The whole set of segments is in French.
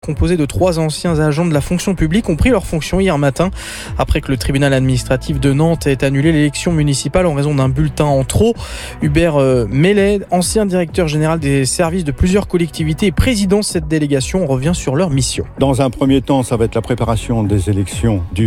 composé de 3 anciens agents de la fonction publique, ont pris leurs fonctions hier matin après que le tribunal administratif de Nantes ait annulé l'élection municipale en raison d'un bulletin en trop. Hubert Mellet, ancien directeur général des services de plusieurs collectivités et président de cette délégation, revient sur leur mission. Dans un premier temps, ça va être la préparation des élections du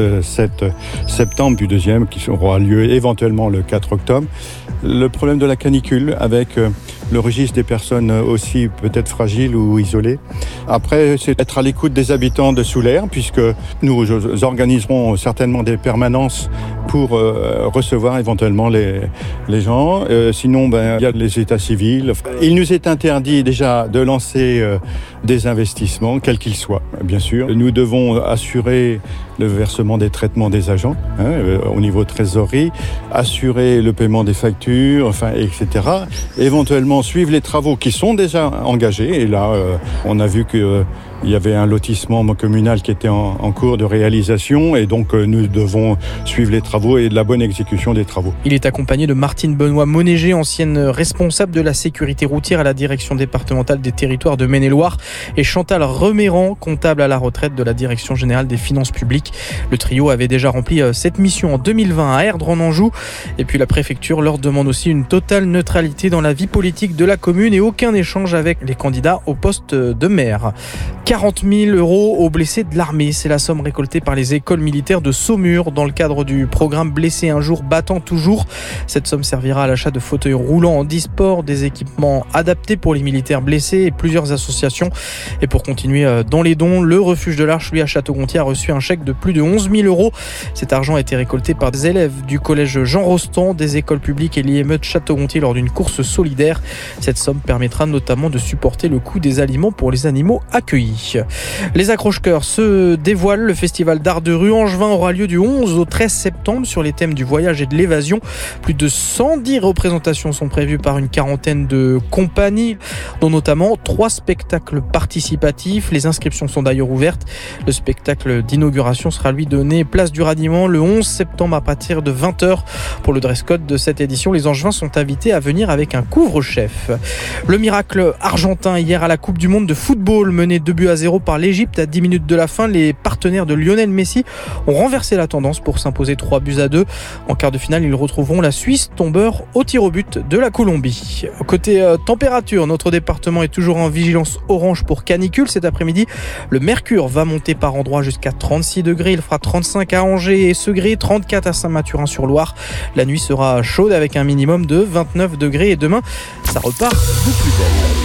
27 septembre, du deuxième qui aura lieu éventuellement le 4 octobre. Le problème de la canicule avec le registre des personnes aussi peut-être fragiles ou isolées. Après, c'est être à l'écoute des habitants de Soulaire, puisque nous organiserons certainement des permanences pour recevoir éventuellement les gens. Sinon, il y a les états civils. Il nous est interdit déjà de lancer des investissements, quels qu'ils soient, bien sûr. Nous devons assurer le versement des traitements des agents au niveau trésorerie, assurer le paiement des factures, etc. Éventuellement suivre les travaux qui sont déjà engagés. Et là, on a vu qu'il y avait un lotissement communal qui était en cours de réalisation et donc nous devons suivre les travaux et de la bonne exécution des travaux. Il est accompagné de Martine Benoît-Monéger, ancienne responsable de la sécurité routière à la direction départementale des territoires de Maine-et-Loire, et Chantal Reméran, comptable à la retraite de la direction générale des finances publiques. Le trio avait déjà rempli cette mission en 2020 à Erdre en Anjou. Et puis la préfecture leur demande aussi une totale neutralité dans la vie politique de la commune et aucun échange avec les candidats au poste de maire. 40 000 € aux blessés de l'armée, c'est la somme récoltée par les écoles militaires de Saumur dans le cadre du programme Blessés un jour, battant toujours. Cette somme servira à l'achat de fauteuils roulants handisport, des équipements adaptés pour les militaires blessés et plusieurs associations. Et pour continuer dans les dons, le refuge de l'Arche, lui, à Château-Gontier, a reçu un chèque de plus de 11 000 €. Cet argent a été récolté par des élèves du collège Jean Rostand, des écoles publiques et l'IME de Château-Gontier lors d'une course solidaire. Cette somme permettra notamment de supporter le coût des aliments pour les animaux accueillis. Les accroche-cœurs se dévoilent. Le festival d'art de rue angevin aura lieu du 11 au 13 septembre sur les thèmes du voyage et de l'évasion. Plus de 110 représentations sont prévues par une quarantaine de compagnies, dont notamment 3 spectacles participatifs. Les inscriptions sont d'ailleurs ouvertes. Le spectacle d'inauguration sera lui donné place du Radiement le 11 septembre à partir de 20h. Pour le dress code de cette édition, les Angevins sont invités à venir avec un couvre-chef. Le miracle argentin hier à la Coupe du Monde de football, mené 2-0 par l'Égypte à 10 minutes de la fin. Les partenaires de Lionel Messi ont renversé la tendance pour s'imposer 3-2. En quart de finale, ils retrouveront la Suisse, tombeur au tir au but de la Colombie. Côté température, notre département est toujours en vigilance orange pour canicule. Cet après-midi, le mercure va monter par endroits jusqu'à 36 degrés. Il fera 35 à Angers et Segré, 34 à Saint-Mathurin-sur-Loire. La nuit sera chaude avec un minimum de 29 degrés et demain, ça repart de plus belle.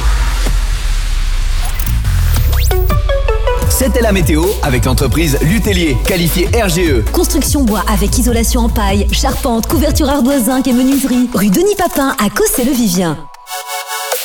C'était la météo avec l'entreprise Lutellier, qualifiée RGE. Construction bois avec isolation en paille, charpente, couverture ardoise zinc et menuiserie. Rue Denis Papin à Cossé-le-Vivien.